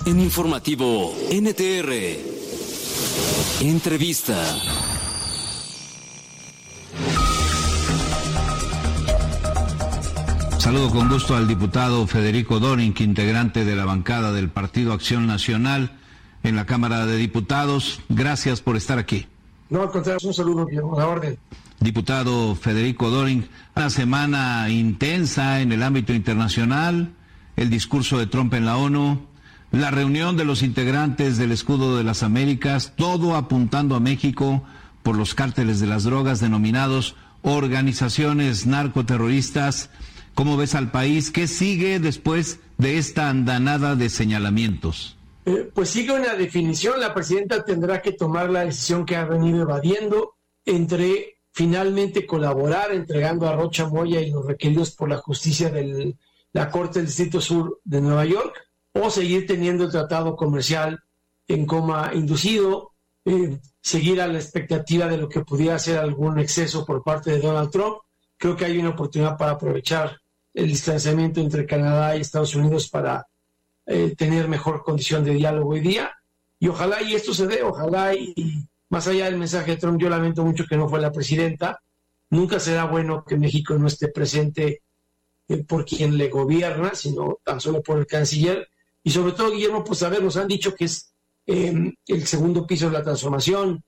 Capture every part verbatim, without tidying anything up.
En Informativo N T R. Entrevista. Saludo con gusto al diputado Federico Doring, integrante de la bancada del Partido Acción Nacional en la Cámara de Diputados. Gracias por estar aquí. No, al contrario, un saludo, a la orden. Diputado Federico Doring, una semana intensa en el ámbito internacional, el discurso de Trump en la ONU, la reunión de los integrantes del Escudo de las Américas, todo apuntando a México por los cárteles de las drogas denominados organizaciones narcoterroristas. ¿Cómo ves al país? ¿Qué sigue después de esta andanada de señalamientos? Eh, pues sigue una definición. La presidenta tendrá que tomar la decisión que ha venido evadiendo entre finalmente colaborar entregando a Rocha Moya y los requeridos por la justicia de la Corte del Distrito Sur de Nueva York, o seguir teniendo el tratado comercial en coma inducido, eh, seguir a la expectativa de lo que pudiera ser algún exceso por parte de Donald Trump. Creo que hay una oportunidad para aprovechar el distanciamiento entre Canadá y Estados Unidos para eh, tener mejor condición de diálogo hoy día. Y ojalá y esto se dé, ojalá y, y más allá del mensaje de Trump, yo lamento mucho que no fue la presidenta. Nunca será bueno que México no esté presente eh, por quien le gobierna, sino tan solo por el canciller. Y sobre todo, Guillermo, pues a ver, nos han dicho que es eh, el segundo piso de la transformación,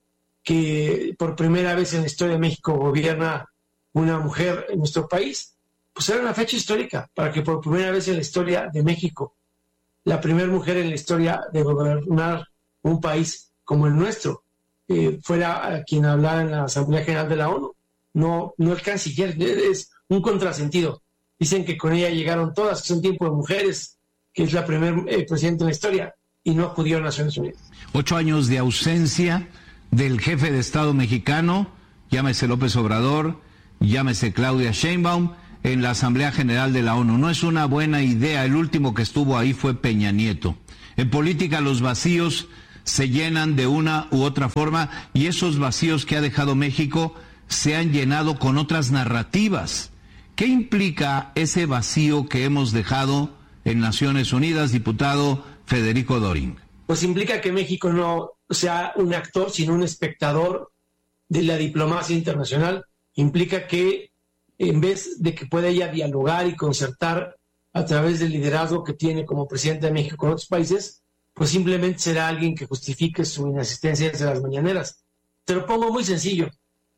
que por primera vez en la historia de México gobierna una mujer en nuestro país. Pues era una fecha histórica para que por primera vez en la historia de México, la primera mujer en la historia de gobernar un país como el nuestro, eh, fuera quien hablara en la Asamblea General de la ONU, no, no el canciller. Es un contrasentido. Dicen que con ella llegaron todas, que son tiempo de mujeres, que es la primera eh, presidenta en la historia, y no acudió a Naciones Unidas. Ocho años de ausencia del jefe de Estado mexicano, llámese López Obrador, llámese Claudia Sheinbaum, en la Asamblea General de la ONU. No es una buena idea. El último que estuvo ahí fue Peña Nieto. En política los vacíos se llenan de una u otra forma, y esos vacíos que ha dejado México se han llenado con otras narrativas. ¿Qué implica ese vacío que hemos dejado en Naciones Unidas, diputado Federico Doring? Pues implica que México no sea un actor, sino un espectador de la diplomacia internacional. Implica que en vez de que pueda ella dialogar y concertar a través del liderazgo que tiene como presidente de México con otros países, pues simplemente será alguien que justifique su inasistencia desde las mañaneras. Te lo pongo muy sencillo.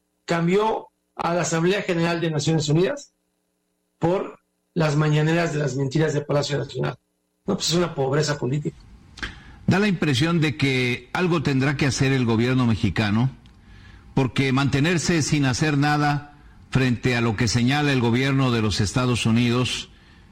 Cambió a la Asamblea General de Naciones Unidas por las mañaneras de las mentiras de Palacio Nacional. No, pues es una pobreza política. Da la impresión de que algo tendrá que hacer el gobierno mexicano, porque mantenerse sin hacer nada frente a lo que señala el gobierno de los Estados Unidos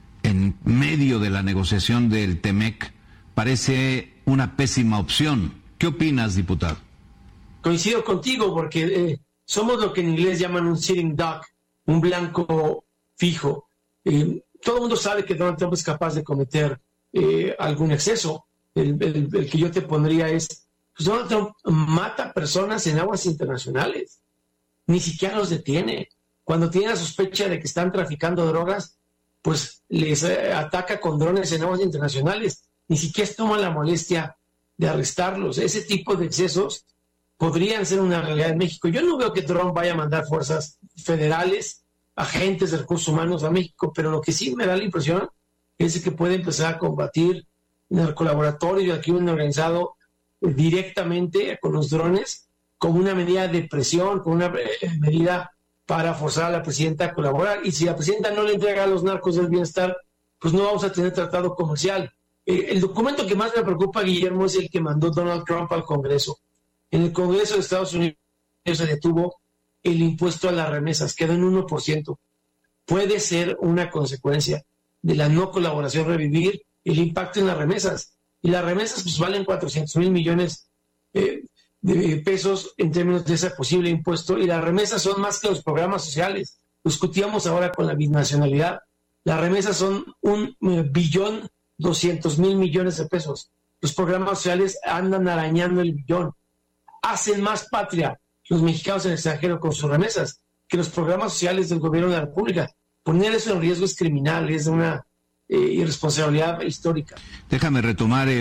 en medio de la negociación del TEMEC parece una pésima opción. ¿Qué opinas, diputado? Coincido contigo, porque eh, somos lo que en inglés llaman un sitting duck, un blanco fijo. Eh, todo el mundo sabe que Donald Trump es capaz de cometer eh, algún exceso. El, el, el que yo te pondría es, pues Donald Trump mata personas en aguas internacionales, ni siquiera los detiene. Cuando tiene la sospecha de que están traficando drogas, pues les eh, ataca con drones en aguas internacionales. Ni siquiera toma la molestia de arrestarlos. Ese tipo de excesos podrían ser una realidad en México. Yo no veo que Trump vaya a mandar fuerzas federales, agentes de recursos humanos a México, pero lo que sí me da la impresión es que puede empezar a combatir narcolaboratorio y el crimen organizado eh, directamente con los drones, como una medida de presión, como una eh, medida para forzar a la presidenta a colaborar. Y si la presidenta no le entrega a los narcos del bienestar, pues no vamos a tener tratado comercial. Eh, el documento que más me preocupa, Guillermo, es el que mandó Donald Trump al Congreso. En el Congreso de Estados Unidos se detuvo el impuesto a las remesas, quedó en uno por ciento. Puede ser una consecuencia de la no colaboración revivir el impacto en las remesas. Y las remesas pues valen cuatrocientos mil millones eh, de pesos en términos de ese posible impuesto, y las remesas son más que los programas sociales. Lo discutíamos ahora con la binacionalidad. Las remesas son un eh, billón doscientos mil millones de pesos. Los programas sociales andan arañando el billón. Hacen más patria los mexicanos en el extranjero con sus remesas que los programas sociales del gobierno de la República. Poner eso en riesgo es criminal, es una eh, irresponsabilidad histórica. Déjame retomar el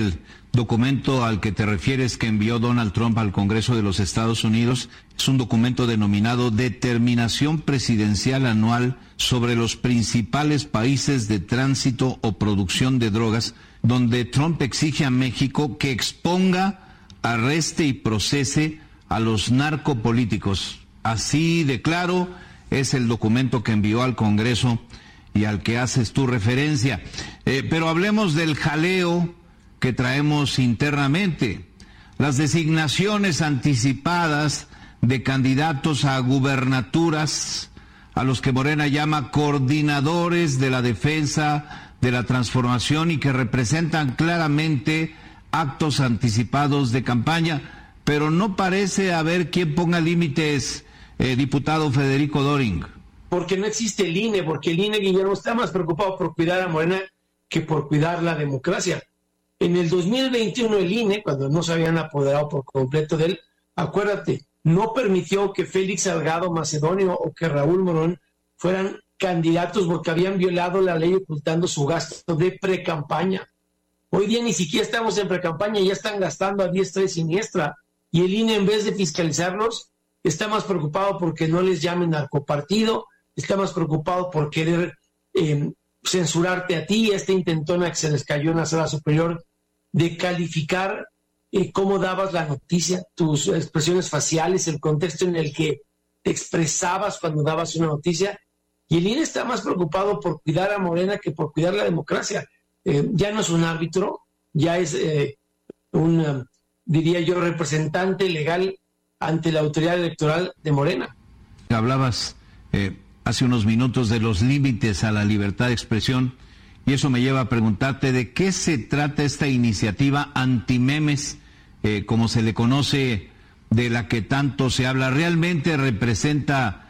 documento al que te refieres que envió Donald Trump al Congreso de los Estados Unidos es un documento denominado Determinación Presidencial Anual sobre los principales países de tránsito o producción de drogas, donde Trump exige a México que exponga, arreste y procese a los narcopolíticos. Así de claro es el documento que envió al Congreso y al que haces tu referencia. Eh, pero hablemos del jaleo que traemos internamente. Las designaciones anticipadas de candidatos a gubernaturas, a los que Morena llama coordinadores de la defensa de la transformación y que representan claramente actos anticipados de campaña, pero no parece haber quien ponga límites, eh, diputado Federico Doring. Porque no existe el I N E, porque el I N E, Guillermo, está más preocupado por cuidar a Morena que por cuidar la democracia. En el dos mil veintiuno el I N E, cuando no se habían apoderado por completo de él, acuérdate, no permitió que Félix Salgado Macedonio o que Raúl Morón fueran candidatos porque habían violado la ley ocultando su gasto de precampaña. Hoy día ni siquiera estamos en precampaña, ya están gastando a diestra y siniestra. Y el I N E, en vez de fiscalizarlos, está más preocupado porque no les llamen narcopartido, está más preocupado por querer eh, censurarte a ti, esta intentona que se les cayó en la sala superior de calificar eh, cómo dabas la noticia, tus expresiones faciales, el contexto en el que te expresabas cuando dabas una noticia. Y el I N E está más preocupado por cuidar a Morena que por cuidar la democracia. Eh, ya no es un árbitro, ya es eh, un, um, diría yo, representante legal ante la autoridad electoral de Morena. Hablabas eh, hace unos minutos de los límites a la libertad de expresión y eso me lleva a preguntarte de qué se trata esta iniciativa antimemes, eh, como se le conoce, de la que tanto se habla. ¿Realmente representa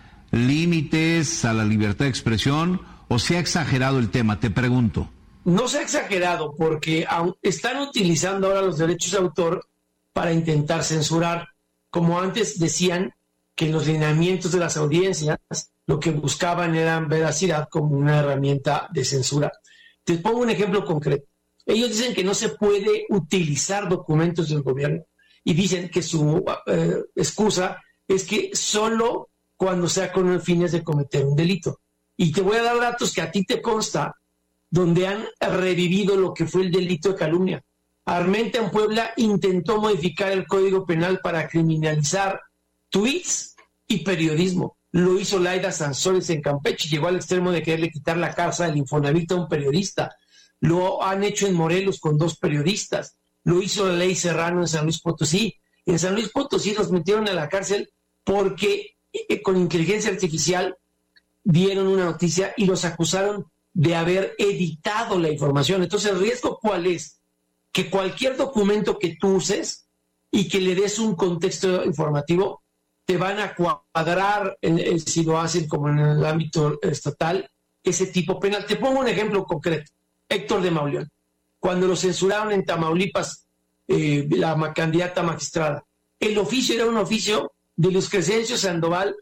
límites a la libertad de expresión o se ha exagerado el tema? Te pregunto. No se ha exagerado porque están utilizando ahora los derechos de autor para intentar censurar, como antes decían que en los lineamientos de las audiencias lo que buscaban era veracidad como una herramienta de censura. Te pongo un ejemplo concreto. Ellos dicen que no se puede utilizar documentos del gobierno y dicen que su eh, excusa es que solo cuando sea con fines de cometer un delito. Y te voy a dar datos que a ti te consta, donde han revivido lo que fue el delito de calumnia. Armenta en Puebla intentó modificar el Código Penal para criminalizar tweets y periodismo. Lo hizo Laida Sansores en Campeche, llegó al extremo de quererle quitar la casa del Infonavit a un periodista. Lo han hecho en Morelos con dos periodistas. Lo hizo la ley Serrano en San Luis Potosí. En San Luis Potosí los metieron a la cárcel porque eh, con inteligencia artificial dieron una noticia y los acusaron de haber editado la información. Entonces, ¿el riesgo cuál es? Que cualquier documento que tú uses y que le des un contexto informativo, te van a cuadrar, en, en, si lo hacen como en el ámbito estatal, ese tipo penal. Te pongo un ejemplo concreto. Héctor de Mauleón. Cuando lo censuraron en Tamaulipas, eh, la candidata magistrada, el oficio era un oficio de Luis Crescencio Sandoval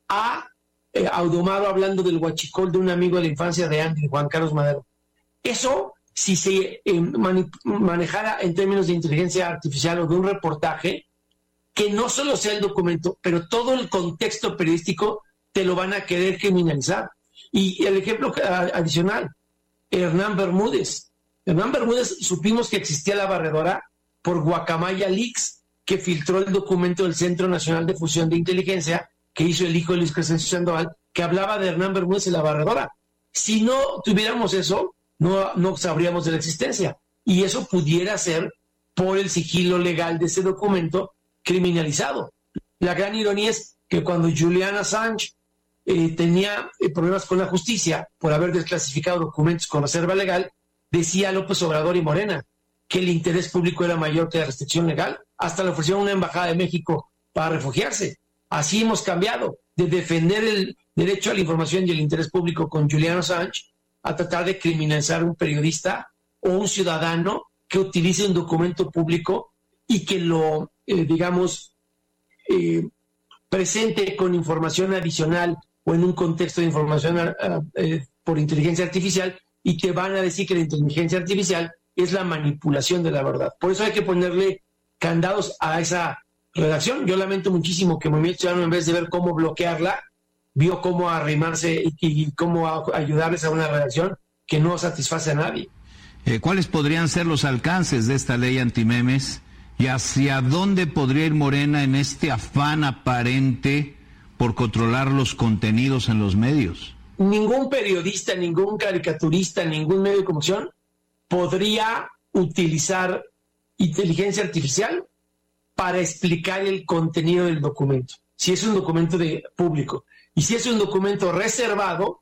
a Eh, Audomaro hablando del huachicol de un amigo de la infancia de Andy, Juan Carlos Madero. Eso, si se eh, mani- manejara en términos de inteligencia artificial o de un reportaje, que no solo sea el documento, pero todo el contexto periodístico, te lo van a querer criminalizar. Y el ejemplo adicional, Hernán Bermúdez. Hernán Bermúdez, supimos que existía la barredora por Guacamaya Leaks, que filtró el documento del Centro Nacional de Fusión de Inteligencia que hizo el hijo de Luis Crescencio Sandoval, que hablaba de Hernán Bermúdez y la barredora. Si no tuviéramos eso, no, no sabríamos de la existencia. Y eso pudiera ser por el sigilo legal de ese documento criminalizado. La gran ironía es que cuando Julian Assange eh, tenía eh, problemas con la justicia por haber desclasificado documentos con reserva legal, decía López Obrador y Morena que el interés público era mayor que la restricción legal. Hasta le ofrecieron una embajada de México para refugiarse. Así hemos cambiado de defender el derecho a la información y el interés público con Julian Assange a tratar de criminalizar a un periodista o un ciudadano que utilice un documento público y que lo, eh, digamos, eh, presente con información adicional o en un contexto de información uh, eh, por inteligencia artificial, y que van a decir que la inteligencia artificial es la manipulación de la verdad. Por eso hay que ponerle candados a esa redacción. Yo lamento muchísimo que Movimiento Ciudadano, en vez de ver cómo bloquearla, vio cómo arrimarse y, y cómo a, ayudarles a una redacción que no satisface a nadie. Eh, ¿Cuáles podrían ser los alcances de esta ley antimemes y hacia dónde podría ir Morena en este afán aparente por controlar los contenidos en los medios? Ningún periodista, ningún caricaturista, ningún medio de comunicación podría utilizar inteligencia artificial para explicar el contenido del documento, si es un documento de público. Y si es un documento reservado,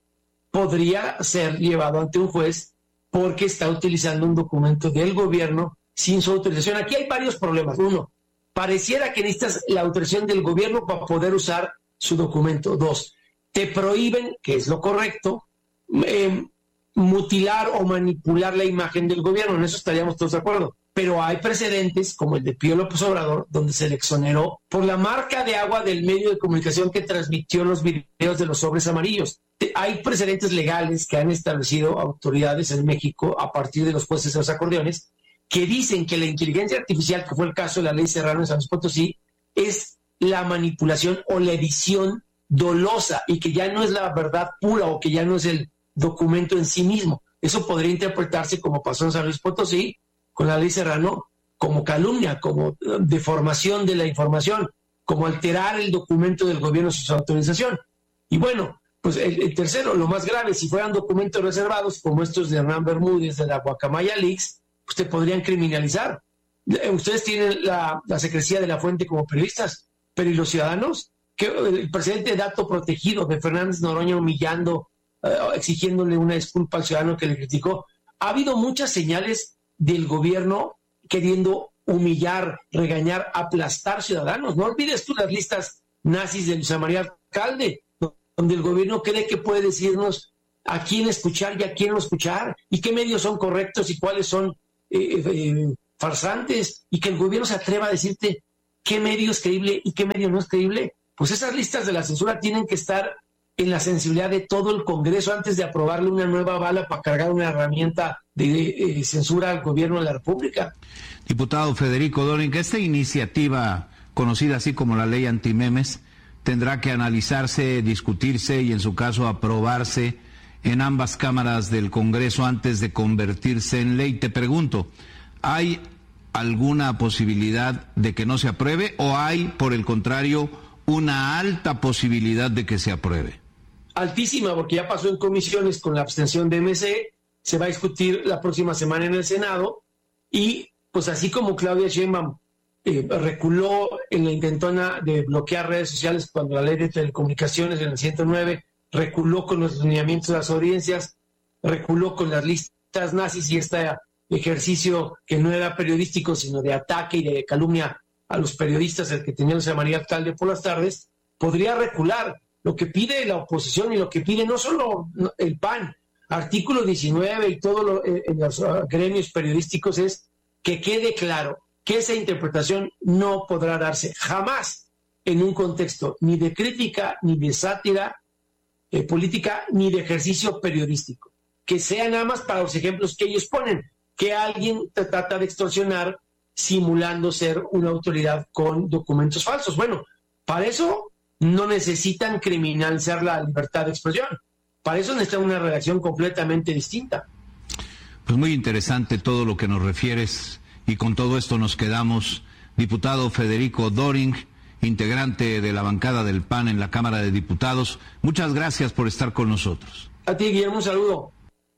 podría ser llevado ante un juez porque está utilizando un documento del gobierno sin su autorización. Aquí hay varios problemas. Uno, pareciera que necesitas la autorización del gobierno para poder usar su documento. Dos, te prohíben, que es lo correcto, eh, mutilar o manipular la imagen del gobierno. En eso estaríamos todos de acuerdo. Pero hay precedentes, como el de Pío López Obrador, donde se le exoneró por la marca de agua del medio de comunicación que transmitió los videos de los sobres amarillos. Hay precedentes legales que han establecido autoridades en México a partir de los jueces de los acordeones que dicen que la inteligencia artificial, que fue el caso de la ley Serrano en San Luis Potosí, es la manipulación o la edición dolosa y que ya no es la verdad pura o que ya no es el documento en sí mismo. Eso podría interpretarse, como pasó en San Luis Potosí, con la ley Serrano, como calumnia, como deformación de la información, como alterar el documento del gobierno sin su autorización. Y bueno, pues el, el tercero, lo más grave, si fueran documentos reservados, como estos de Hernán Bermúdez, de la Guacamaya Leaks, ustedes podrían criminalizar. Ustedes tienen la, la secrecía de la fuente como periodistas, pero ¿y los ciudadanos? Que el presidente de dato protegido de Fernández Noroña humillando, uh, exigiéndole una disculpa al ciudadano que le criticó. Ha habido muchas señales del gobierno queriendo humillar, regañar, aplastar ciudadanos. No olvides tú las listas nazis de Luisa María Alcalde, donde el gobierno cree que puede decirnos a quién escuchar y a quién no escuchar, y qué medios son correctos y cuáles son eh, eh, farsantes, y que el gobierno se atreva a decirte qué medio es creíble y qué medio no es creíble. Pues esas listas de la censura tienen que estar en la sensibilidad de todo el Congreso antes de aprobarle una nueva bala para cargar una herramienta de, de, de censura al gobierno de la República. Diputado Federico Doring, esta iniciativa, conocida así como la ley antimemes, tendrá que analizarse, discutirse y en su caso aprobarse en ambas cámaras del Congreso antes de convertirse en ley. Te pregunto, ¿hay alguna posibilidad de que no se apruebe o hay, por el contrario, una alta posibilidad de que se apruebe? Altísima, porque ya pasó en comisiones con la abstención de M C, se va a discutir la próxima semana en el Senado, y pues así como Claudia Sheinbaum eh, reculó en la intentona de bloquear redes sociales cuando la ley de telecomunicaciones en el ciento nueve, reculó con los lineamientos de las audiencias, reculó con las listas nazis y este ejercicio que no era periodístico, sino de ataque y de calumnia a los periodistas, el que tenía Luisa María Alcalde por las tardes, podría recular. Lo que pide la oposición y lo que pide no solo el P A N, artículo diecinueve y todos lo, eh, los uh, gremios periodísticos, es que quede claro que esa interpretación no podrá darse jamás en un contexto ni de crítica, ni de sátira eh, política, ni de ejercicio periodístico. Que sea nada más para los ejemplos que ellos ponen, que alguien te trata de extorsionar simulando ser una autoridad con documentos falsos. Bueno, para eso no necesitan criminalizar la libertad de expresión. Para eso necesitan una redacción completamente distinta. Pues muy interesante todo lo que nos refieres y con todo esto nos quedamos. Diputado Federico Doring, integrante de la bancada del P A N en la Cámara de Diputados, muchas gracias por estar con nosotros. A ti, Guillermo, un saludo.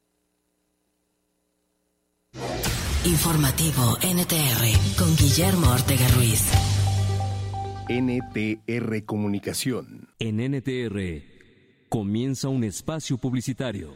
Informativo N T R con Guillermo Ortega Ruiz. N T R Comunicación. En N T R comienza un espacio publicitario.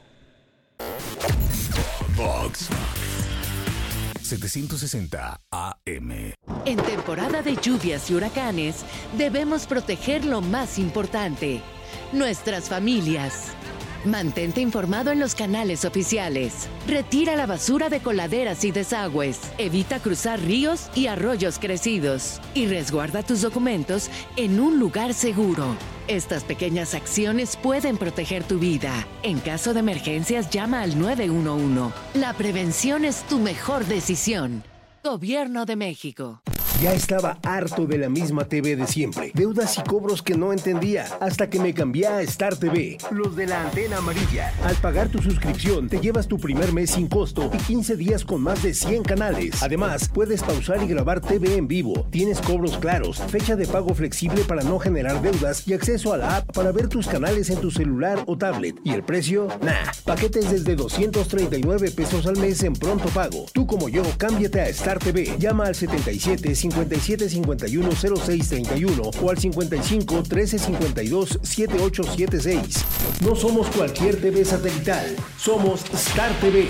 Vox setecientos sesenta A M. En temporada de lluvias y huracanes, debemos proteger lo más importante, nuestras familias. Mantente informado en los canales oficiales. Retira la basura de coladeras y desagües. Evita cruzar ríos y arroyos crecidos. Y resguarda tus documentos en un lugar seguro. Estas pequeñas acciones pueden proteger tu vida. En caso de emergencias, llama al nueve uno uno. La prevención es tu mejor decisión. Gobierno de México. Ya estaba harto de la misma T V de siempre. Deudas y cobros que no entendía, hasta que me cambié a Star T V, los de la antena amarilla. Al pagar tu suscripción, te llevas tu primer mes sin costo y quince días con más de cien canales. Además, puedes pausar y grabar T V en vivo. Tienes cobros claros, fecha de pago flexible para no generar deudas y acceso a la app para ver tus canales en tu celular o tablet. ¿Y el precio? Nah, paquetes desde doscientos treinta y nueve pesos al mes en pronto pago. Tú como yo, cámbiate a Star T V. Llama al setenta y siete, cincuenta y siete, cincuenta y uno, cero seis treinta y uno o al cincuenta y cinco, trece, cincuenta y dos, setenta y ocho setenta y seis. No somos cualquier T V satelital, somos Star T V.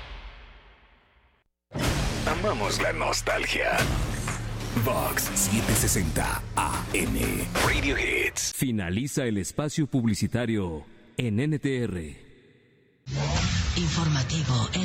Amamos la nostalgia. Vox setecientos sesenta A M Radio Hits. Finaliza el espacio publicitario en N T R. Informativo